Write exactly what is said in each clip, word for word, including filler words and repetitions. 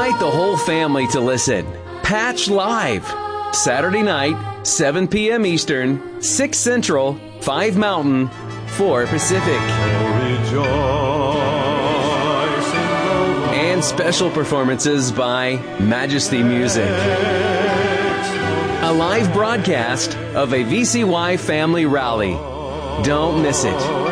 invite the whole family to listen. Patch Live, Saturday night, seven p.m. Eastern, six Central, five Mountain, four Pacific. And special performances by Majesty Music. A live broadcast of a V C Y family rally. Don't miss it.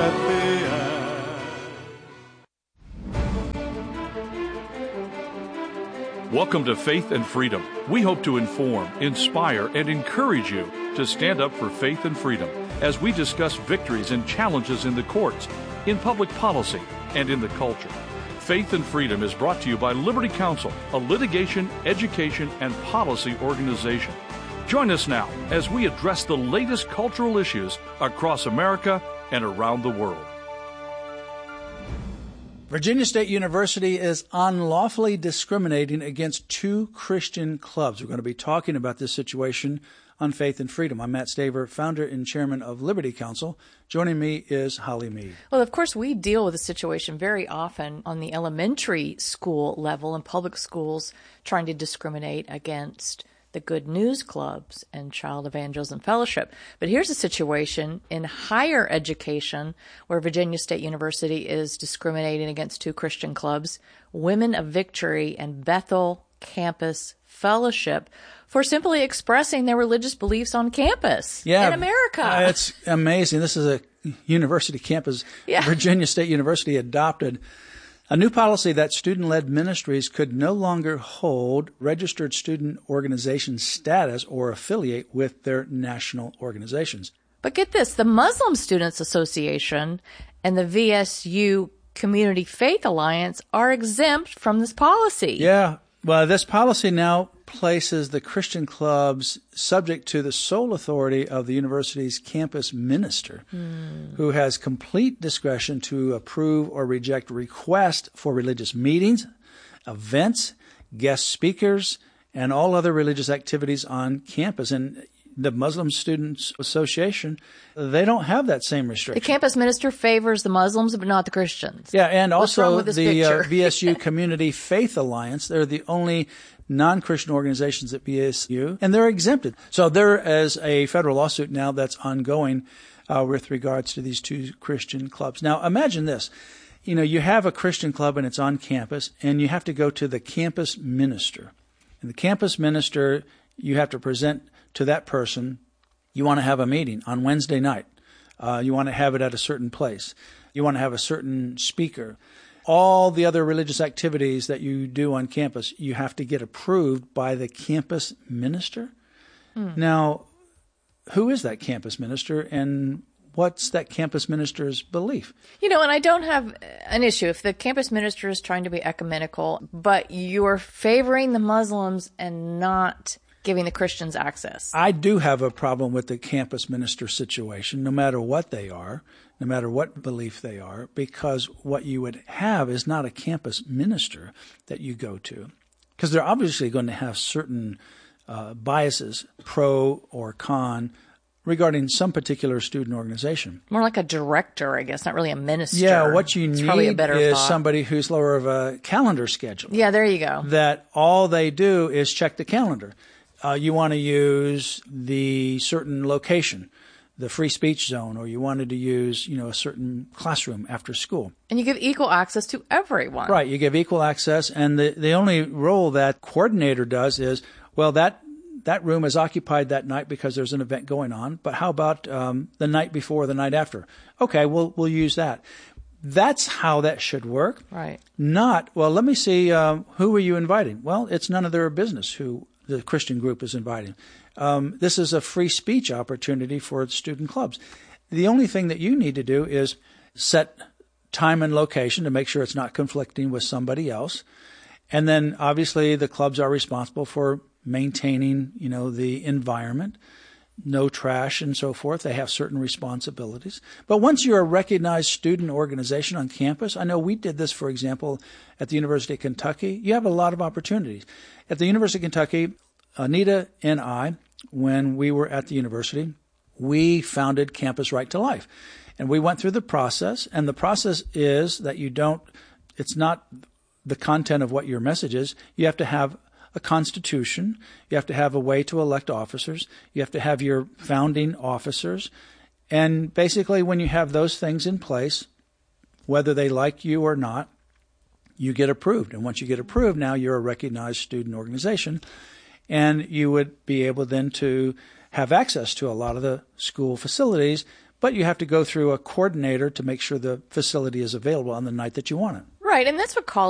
Welcome to Faith and Freedom. We hope to inform, inspire, and encourage you to stand up for faith and freedom as we discuss victories and challenges in the courts, in public policy, and in the culture. Faith and Freedom is brought to you by Liberty Counsel, a litigation, education, and policy organization. Join us now as we address the latest cultural issues across America and around the world. Virginia State University is unlawfully discriminating against two Christian clubs. We're going to be talking about this situation on Faith and Freedom. I'm Matt Staver, founder and chairman of Liberty Counsel. Joining me is Holly Mead. Well, of course, we deal with the situation very often on the elementary school level in public schools, trying to discriminate against the Good News Clubs and Child Evangelism Fellowship. But here's a situation in higher education where Virginia State University is discriminating against two Christian clubs, Women of Victory and Bethel Campus Fellowship, for simply expressing their religious beliefs on campus yeah, in America. Uh, it's amazing. This is a university campus. Yeah. Virginia State University adopted a new policy that student-led ministries could no longer hold registered student organization status or affiliate with their national organizations. But get this, the Muslim Students Association and the V S U Community Faith Alliance are exempt from this policy. Yeah, well, this policy now places the Christian clubs subject to the sole authority of the university's campus minister, mm. who has complete discretion to approve or reject requests for religious meetings, events, guest speakers, and all other religious activities on campus. And the Muslim Students Association, they don't have that same restriction. The campus minister favors the Muslims, but not the Christians. Yeah, and What's wrong also with this the uh, picture? V S U Community Faith Alliance. They're the only non-Christian organizations at V S U, and they're exempted. So there is a federal lawsuit now that's ongoing uh, with regards to these two Christian clubs. Now, imagine this. You know, you have a Christian club and it's on campus, and you have to go to the campus minister. And the campus minister, you have to present to that person, you want to have a meeting on Wednesday night. Uh, you want to have it at a certain place. You want to have a certain speaker. All the other religious activities that you do on campus, you have to get approved by the campus minister. Hmm. Now, who is that campus minister, and what's that campus minister's belief? You know, and I don't have an issue if the campus minister is trying to be ecumenical, but you're favoring the Muslims and not giving the Christians access. I do have a problem with the campus minister situation, no matter what they are, no matter what belief they are, because what you would have is not a campus minister that you go to, because they're obviously going to have certain uh, biases, pro or con, regarding some particular student organization. More like a director, I guess, not really a minister. Yeah, what you it's need is thought. somebody who's lower of a calendar schedule. Yeah, there you go. That all they do is check the calendar. Uh, you want to use the certain location, the free speech zone, or you wanted to use, you know, a certain classroom after school. And you give equal access to everyone. Right. You give equal access. And the, the only role that coordinator does is, well, that that room is occupied that night because there's an event going on. But how about um, the night before, the night after? Okay, we'll we'll use that. That's how that should work. Right. Not, well, let me see, um, who are you inviting? Well, it's none of their business who the Christian group is inviting. Um, this is a free speech opportunity for student clubs. The only thing that you need to do is set time and location to make sure it's not conflicting with somebody else. And then obviously the clubs are responsible for maintaining, you know, the environment, no trash and so forth. They have certain responsibilities. But once you're a recognized student organization on campus, I know we did this, for example, at the University of Kentucky. You have a lot of opportunities. At the University of Kentucky, Anita and I, when we were at the university, we founded Campus Right to Life. And we went through the process, and the process is that you don't, it's not the content of what your message is, you have to have a constitution. You have to have a way to elect officers. You have to have your founding officers. And basically, when you have those things in place, whether they like you or not, you get approved. And once you get approved, now you're a recognized student organization. And you would be able then to have access to a lot of the school facilities, but you have to go through a coordinator to make sure the facility is available on the night that you want it. Right, and that's what college